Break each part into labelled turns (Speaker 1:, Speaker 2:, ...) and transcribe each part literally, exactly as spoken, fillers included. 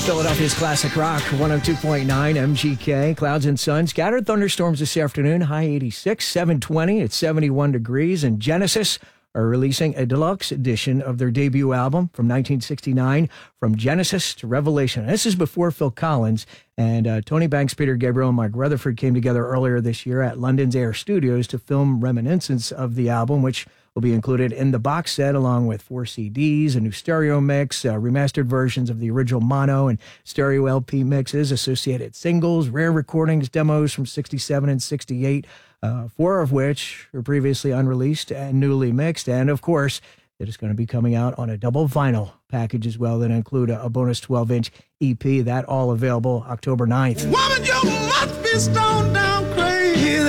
Speaker 1: Philadelphia's Classic Rock, one oh two point nine M G K. Clouds and sun. Scattered thunderstorms this afternoon. High eighty-six, seven twenty. It's seventy-one degrees. And Genesis are releasing a deluxe edition of their debut album from nineteen sixty-nine, From Genesis to Revelation. This is before Phil Collins. And uh, Tony Banks, Peter Gabriel, and Mike Rutherford came together earlier this year at London's Air Studios to film reminiscence of the album, which will be included in the box set along with four C Ds, a new stereo mix, uh, remastered versions of the original mono and stereo L P mixes, associated singles, rare recordings, demos from sixty-seven and sixty-eight, uh, four of which were previously unreleased and newly mixed. And, of course, it is going to be coming out on a double vinyl package as well that include a, a bonus twelve-inch E P. That all available October ninth.
Speaker 2: Woman, you must be stoned down crazy.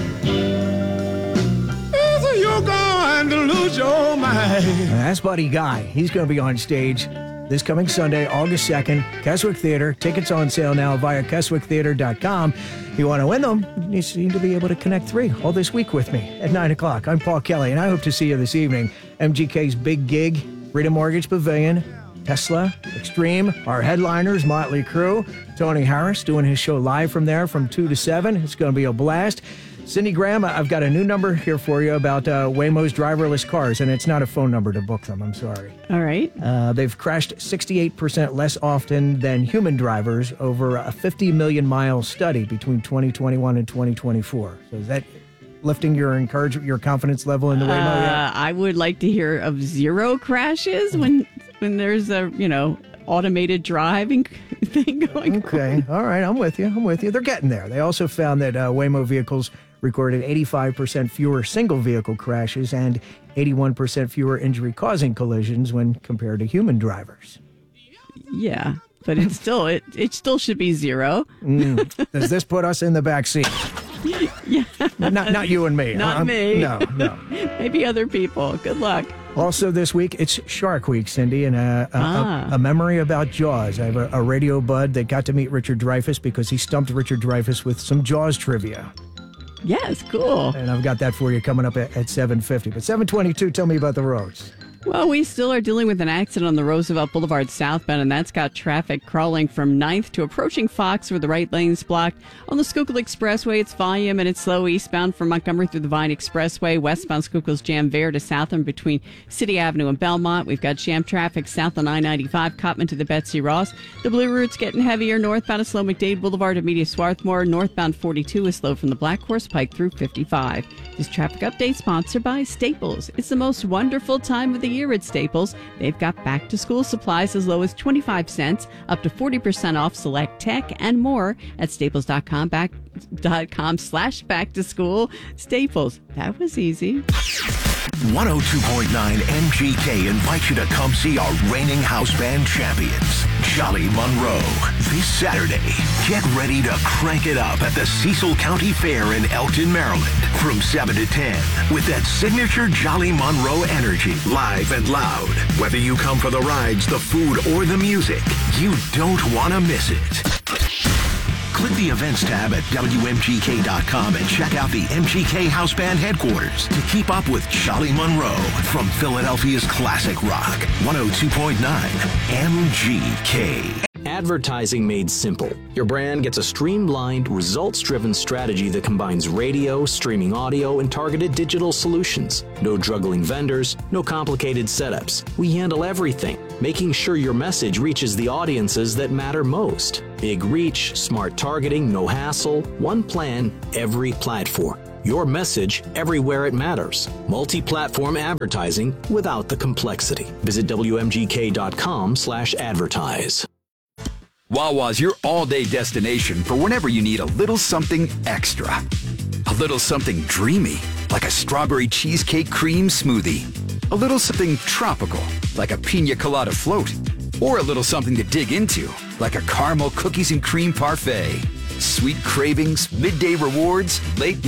Speaker 2: You're going to lose your mind.
Speaker 1: And that's Buddy Guy. He's going to be on stage this coming Sunday, August second, Keswick Theater. Tickets on sale now via keswick theater dot com. If you want to win them, you seem to be able to connect three all this week with me at nine o'clock. I'm Paul Kelly, and I hope to see you this evening. M G K's big gig, Freedom Mortgage Pavilion, Tesla, Extreme, our headliners, Motley Crue, Tony Harris doing his show live from there from two to seven. It's going to be a blast. Cindy Graham, I've got a new number here for you about uh, Waymo's driverless cars, and it's not a phone number to book them. I'm sorry.
Speaker 3: All right.
Speaker 1: Uh, they've crashed sixty-eight percent less often than human drivers over a fifty million mile study between twenty twenty-one and twenty twenty-four. So is that lifting your encouragement, your confidence level in the Waymo?
Speaker 3: Uh,
Speaker 1: yet?
Speaker 3: I would like to hear of zero crashes when when there's a, you know, automated driving thing going
Speaker 1: Okay.
Speaker 3: on.
Speaker 1: All right. I'm with you. I'm with you. They're getting there. They also found that uh, Waymo vehicles recorded eighty-five percent fewer single vehicle crashes and eighty-one percent fewer injury-causing collisions when compared to human drivers.
Speaker 3: Yeah, but it's still it it still should be zero.
Speaker 1: Mm. Does this put us in the back seat?
Speaker 3: Yeah,
Speaker 1: Not not you and me.
Speaker 3: not
Speaker 1: Um,
Speaker 3: me.
Speaker 1: No, no.
Speaker 3: Maybe other people. Good luck.
Speaker 1: Also this week, it's Shark Week, Cindy, and a, a,
Speaker 3: Ah.
Speaker 1: a, a memory about Jaws. I have a, a radio bud that got to meet Richard Dreyfuss because he stumped Richard Dreyfuss with some Jaws trivia.
Speaker 3: Yes, cool.
Speaker 1: And I've got that for you coming up at, at seven fifty. But seven twenty-two, tell me about the roads.
Speaker 3: Well, we still are dealing with an accident on the Roosevelt Boulevard southbound, and that's got traffic crawling from ninth to approaching Fox where the right lane's blocked. On the Schuylkill Expressway, it's volume and it's slow eastbound from Montgomery through the Vine Expressway. Westbound Schuylkill's jam there to Southern between City Avenue and Belmont. We've got jam traffic south on I ninety-five, Cotman to the Betsy Ross. The Blue Route's getting heavier. Northbound is slow McDade Boulevard to Media Swarthmore. Northbound forty-two is slow from the Black Horse Pike through fifty-five. This traffic update sponsored by Staples. It's the most wonderful time of the year at Staples. They've got back-to-school supplies as low as twenty-five cents, up to forty percent off select tech, and more at staples dot com back, dot com slash back to school. Staples. That was easy.
Speaker 4: one oh two point nine M G K invites you to come see our reigning house band champions, Jolly Monroe, this Saturday. Get ready to crank it up at the Cecil County Fair in Elkton, Maryland, from seven to ten, with that signature Jolly Monroe energy, live and loud. Whether you come for the rides, the food, or the music, you don't want to miss it. Click the events tab at W M G K dot com and check out the M G K House Band headquarters to keep up with Jolly Monroe from Philadelphia's Classic Rock, one oh two point nine M G K.
Speaker 5: Advertising made simple. Your brand gets a streamlined, results-driven strategy that combines radio, streaming audio, and targeted digital solutions. No juggling vendors, no complicated setups. We handle everything, making sure your message reaches the audiences that matter most. Big reach, smart targeting, no hassle, one plan, every platform. Your message everywhere it matters. Multi-platform advertising without the complexity. Visit W M G K dot com slash advertise.
Speaker 6: Wawa's your all-day destination for whenever you need a little something extra. A little something dreamy, like a strawberry cheesecake cream smoothie. A little something tropical, like a pina colada float. Or a little something to dig into, like a caramel cookies and cream parfait. Sweet cravings, midday rewards, late